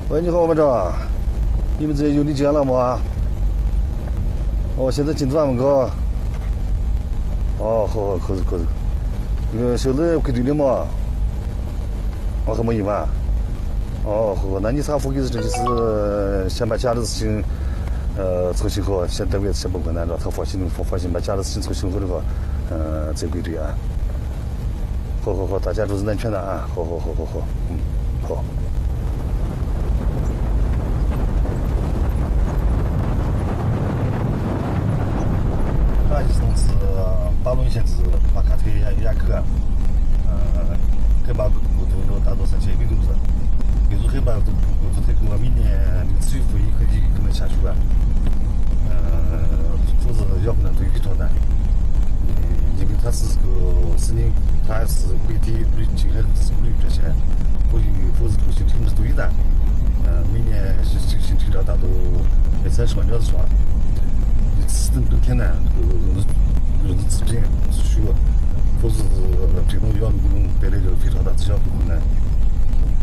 喂，你好，班长，你们这有理检了吗？哦，现在进咱们个。哦，好，可以。现在归队了吗？哦，还没有完。哦，好，那你啥副给是就是先把家里的事情，凑齐好，先单位先不困难着，他放心把家里的事情凑齐好的话，再归队啊。好，大家都是安全的啊。好，好。意思是巴伦县是马卡特雅克，海拔不多大多3000米都是，比如海拔都这个每年水费可能下去吧，否则要不然都有非常难，因为它是个森林，它是北地近海是陆这些，否则形成是堆的，每年形成了达到30万条的船。都挺难，都是资金需要，否则这种要路带来了非常大的交通困难。